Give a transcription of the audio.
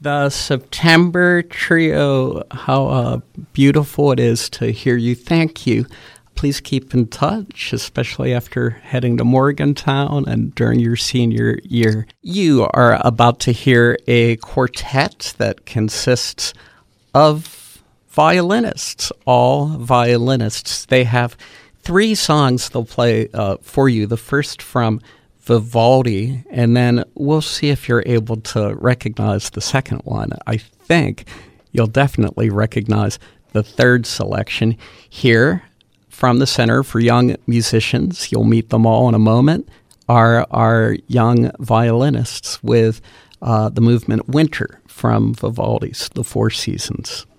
The September Trio, how beautiful it is to hear you. Thank you. Please keep in touch, especially after heading to Morgantown and during your senior year. You are about to hear a quartet that consists of violinists, all violinists. They have 3 songs they'll play for you. The first from Vivaldi, and then we'll see if you're able to recognize the second one. I think you'll definitely recognize the third selection here from the Center for Young Musicians. You'll meet them all in a moment, are our young violinists with the movement Winter from Vivaldi's The Four Seasons.